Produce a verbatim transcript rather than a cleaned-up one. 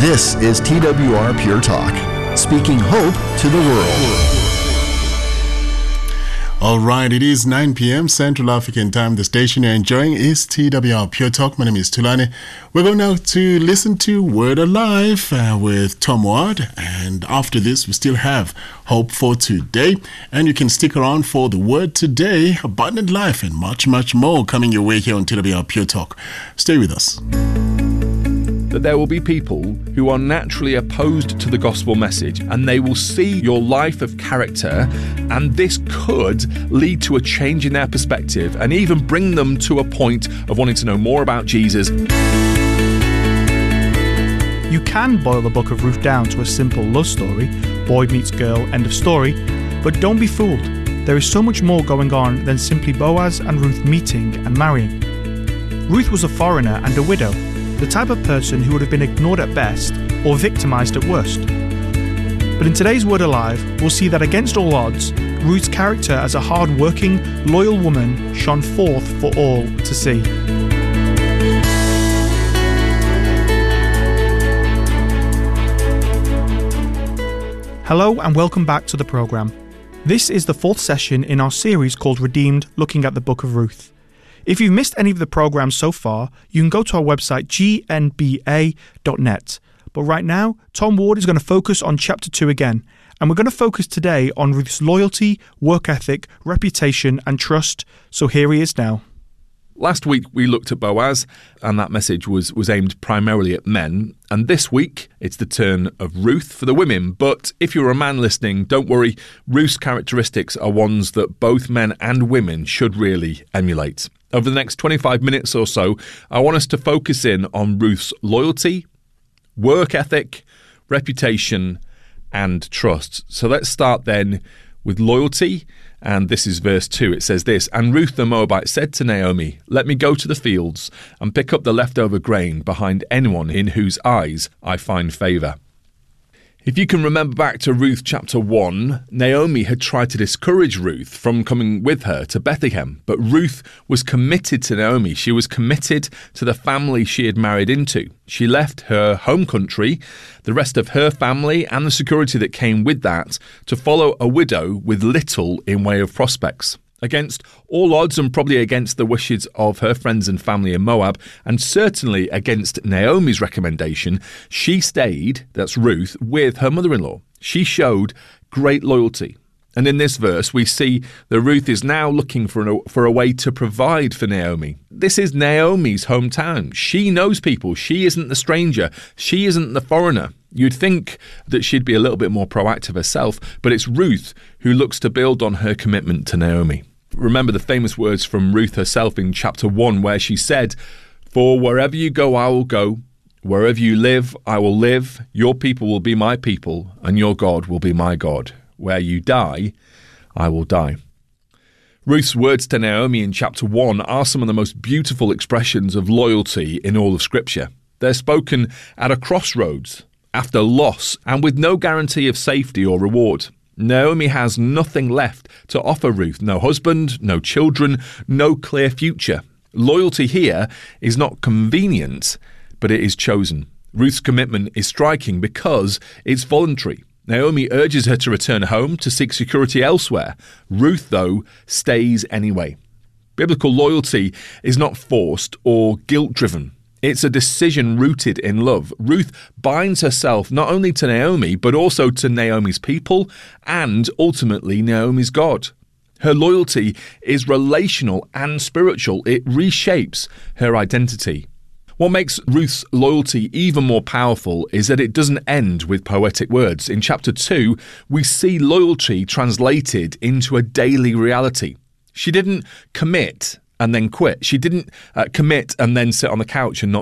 This is T W R Pure Talk, speaking hope to the world. All right, it is nine p.m. Central African time. The station you're enjoying is T W R Pure Talk. My name is Tulani. We're going now to listen to Word Alive uh, with Tom Ward. And after this, we still have Hope for Today. And you can stick around for the Word Today, Abundant Life, and much, much more coming your way here on T W R Pure Talk. Stay with us. That there will be people who are naturally opposed to the gospel message, and they will see your life of character, and this could lead to a change in their perspective and even bring them to a point of wanting to know more about Jesus. You can boil the book of Ruth down to a simple love story, boy meets girl, end of story, but don't be fooled. There is so much more going on than simply Boaz and Ruth meeting and marrying. Ruth was a foreigner and a widow, the type of person who would have been ignored at best or victimized at worst. But in today's Word Alive, we'll see that against all odds, Ruth's character as a hard-working, loyal woman shone forth for all to see. Hello and welcome back to the programme. This is the fourth session in our series called Redeemed, looking at the Book of Ruth. If you've missed any of the programs so far, you can go to our website g n b a dot net. But right now, Tom Ward is going to focus on chapter two again, and we're going to focus today on Ruth's loyalty, work ethic, reputation, and trust. So here he is now. Last week we looked at Boaz, and that message was, was aimed primarily at men. And this week it's the turn of Ruth for the women. But if you're a man listening, don't worry. Ruth's characteristics are ones that both men and women should really emulate. Over the next twenty-five minutes or so, I want us to focus in on Ruth's loyalty, work ethic, reputation, and trust. So let's start then with loyalty. And this is verse two. It says this, "And Ruth the Moabite said to Naomi, 'Let me go to the fields and pick up the leftover grain behind anyone in whose eyes I find favour.'" If you can remember back to Ruth chapter one, Naomi had tried to discourage Ruth from coming with her to Bethlehem, but Ruth was committed to Naomi. She was committed to the family she had married into. She left her home country, the rest of her family, and the security that came with that to follow a widow with little in way of prospects. Against all odds, and probably against the wishes of her friends and family in Moab, and certainly against Naomi's recommendation, she stayed, that's Ruth, with her mother-in-law. She showed great loyalty. And in this verse, we see that Ruth is now looking for, an, for a way to provide for Naomi. This is Naomi's hometown. She knows people. She isn't the stranger. She isn't the foreigner. You'd think that she'd be a little bit more proactive herself, but it's Ruth who looks to build on her commitment to Naomi. Remember the famous words from Ruth herself in chapter one, where she said, "For wherever you go, I will go. Wherever you live, I will live. Your people will be my people, and your God will be my God. Where you die, I will die." Ruth's words to Naomi in chapter one are some of the most beautiful expressions of loyalty in all of Scripture. They're spoken at a crossroads, after loss, and with no guarantee of safety or reward. Naomi has nothing left to offer Ruth. No husband, no children, no clear future. Loyalty here is not convenient, but it is chosen. Ruth's commitment is striking because it's voluntary. Naomi urges her to return home to seek security elsewhere. Ruth, though, stays anyway. Biblical loyalty is not forced or guilt-driven. It's a decision rooted in love. Ruth binds herself not only to Naomi, but also to Naomi's people and ultimately Naomi's God. Her loyalty is relational and spiritual. It reshapes her identity. What makes Ruth's loyalty even more powerful is that it doesn't end with poetic words. In chapter two, we see loyalty translated into a daily reality. She didn't commit and then quit. She didn't uh, commit and then sit on the couch and not